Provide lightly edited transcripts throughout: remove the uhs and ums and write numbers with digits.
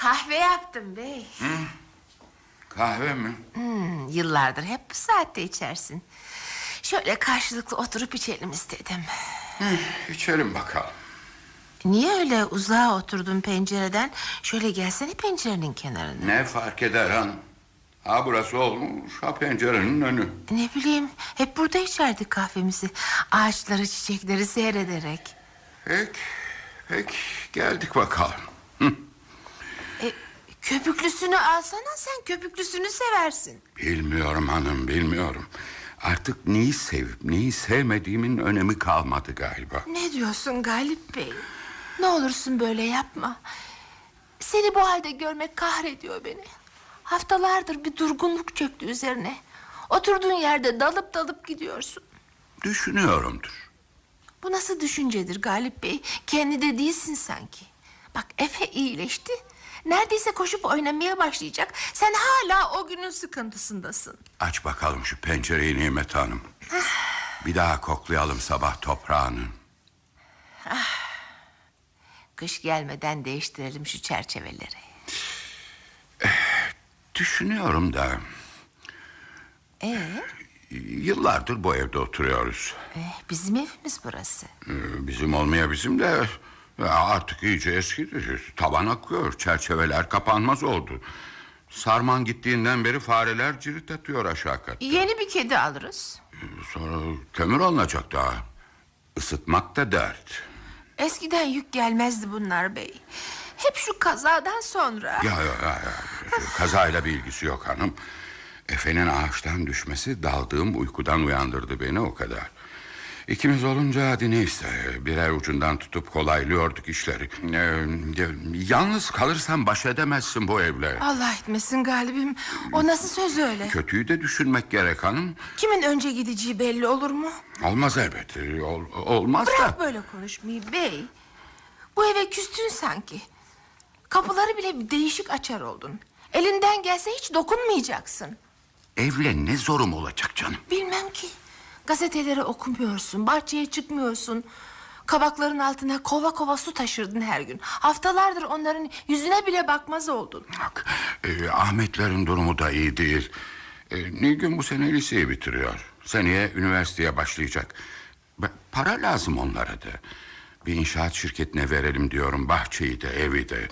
Kahve yaptım bey. Kahve mi? Yıllardır hep bu saatte içersin. Şöyle karşılıklı oturup içelim istedim. İçelim bakalım. Niye öyle uzağa oturdun pencereden? Şöyle gelsene pencerenin kenarına. Ne fark eder hanım? Ha burası olmuş, ha pencerenin önü. Ne bileyim, hep burada içerdik kahvemizi. Ağaçları, çiçekleri seyrederek. Peki, geldik bakalım. Köpüklüsünü alsana, sen köpüklüsünü seversin. Bilmiyorum hanım, bilmiyorum. Artık neyi sevip neyi sevmediğimin önemi kalmadı galiba. Ne diyorsun Galip Bey? Ne olursun böyle yapma. Seni bu halde görmek kahrediyor beni. Haftalardır bir durgunluk çöktü üzerine. Oturduğun yerde dalıp dalıp gidiyorsun. Düşünüyorumdur. Bu nasıl düşüncedir Galip Bey? Kendi de değilsin sanki. Bak Efe iyileşti. Neredeyse koşup oynamaya başlayacak. Sen hala o günün sıkıntısındasın. Aç bakalım şu pencereyi Nimet Hanım. Bir daha koklayalım sabah toprağını. Kış gelmeden değiştirelim şu çerçeveleri. Düşünüyorum da... Yıllardır bu evde oturuyoruz. Bizim evimiz burası. Bizim olmaya bizim de... Artık iyice eskidi. Tavan akıyor, çerçeveler kapanmaz oldu. Sarman gittiğinden beri fareler cirit atıyor aşağı katta. Yeni bir kedi alırız. Sonra kömür alınacak daha. Isıtmak da dert. Eskiden yük gelmezdi bunlar bey. Hep şu kazadan sonra. Ya. Kazayla bir ilgisi yok hanım. Efe'nin ağaçtan düşmesi daldığım uykudan uyandırdı beni, o kadar. İkimiz olunca hadi neyse, birer ucundan tutup kolaylıyorduk işleri. Yalnız kalırsan baş edemezsin bu evle. Allah etmesin Galibim. O nasıl söz öyle? Kötüyü de düşünmek gerek hanım. Kimin önce gideceği belli olur mu? Olmaz elbette. Olmaz da. Bırak böyle konuşmayı bey. Bu eve küstün sanki. Kapıları bile bir değişik açar oldun. Elinden gelse hiç dokunmayacaksın. Evle ne zorum olacak canım? Bilmem ki. Gazeteleri okumuyorsun, bahçeye çıkmıyorsun. Kavakların altına kova kova su taşırdın her gün. Haftalardır onların yüzüne bile bakmaz oldun. Bak, Ahmetlerin durumu da iyi değil. Nilgün bu sene liseyi bitiriyor. Seneye üniversiteye başlayacak. Para lazım onlara da. Bir inşaat şirketine verelim diyorum bahçeyi de, evi de.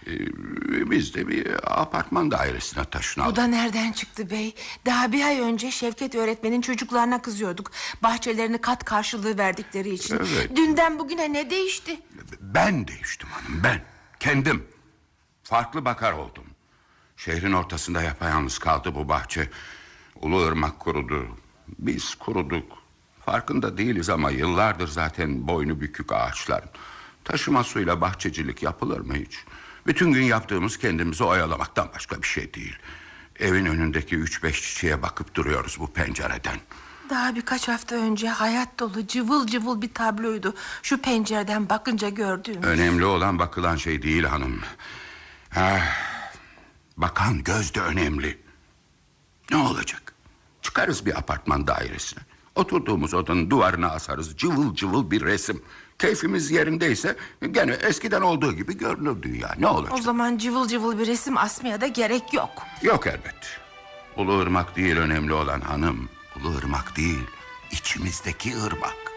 Biz de bir apartman dairesine taşınalım. Bu da nereden çıktı bey? Daha bir ay önce Şevket öğretmenin çocuklarına kızıyorduk. Bahçelerini kat karşılığı verdikleri için. Evet. Dünden bugüne ne değişti? Ben değiştim hanım, ben. Kendim. Farklı bakar oldum. Şehrin ortasında yapayalnız kaldı bu bahçe. Uluırmak kurudu. Biz kuruduk. Farkında değiliz ama yıllardır zaten boynu bükük ağaçlar. Taşıma suyla bahçecilik yapılır mı hiç? Bütün gün yaptığımız kendimizi oyalamaktan başka bir şey değil. Evin önündeki 3-5 çiçeğe bakıp duruyoruz bu pencereden. Daha birkaç hafta önce hayat dolu cıvıl cıvıl bir tabloydu şu pencereden bakınca gördüğümüz. Önemli olan bakılan şey değil hanım. Bakan göz de önemli. Ne olacak? Çıkarız bir apartman dairesine. Oturduğumuz odanın duvarına asarız cıvıl cıvıl bir resim. Keyfimiz yerindeyse gene eskiden olduğu gibi görünür dünya. Ne olacak? O zaman cıvıl cıvıl bir resim asmaya da gerek yok. Yok elbet. Uluırmak değil önemli olan hanım. Uluırmak değil, içimizdeki ırmak.